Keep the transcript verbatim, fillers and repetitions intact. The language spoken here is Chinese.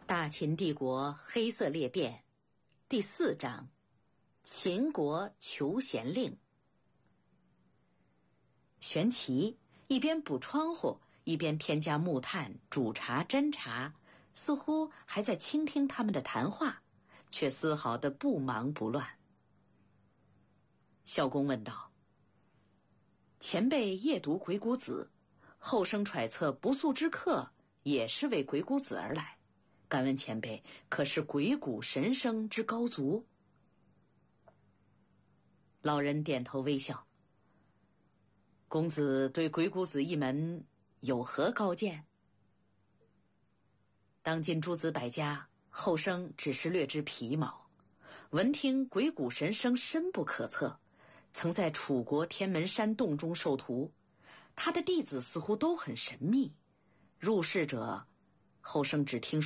大秦帝国黑色裂变第四章，秦国求贤令。玄奇一边补窗户，一边添加木炭、煮茶、斟茶，似乎还在倾听他们的谈话，却丝毫的不忙不乱。孝公问道：前辈夜读鬼谷子，后生揣测不速之客也是为鬼谷子而来，敢问前辈可是鬼谷神生之高足？老人点头微笑：公子对鬼谷子一门有何高见？当今诸子百家，后生只是略知皮毛，闻听鬼谷神生深不可测，曾在楚国天门山洞中受徒，他的弟子似乎都很神秘，入世者后生只听